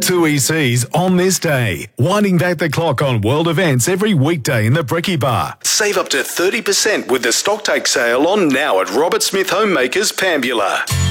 2 ECs on this day. Winding back the clock on world events every weekday in the Brekkie Bar. Save up to 30% with the stocktake sale on now at Robert Smith Homemakers Pambula.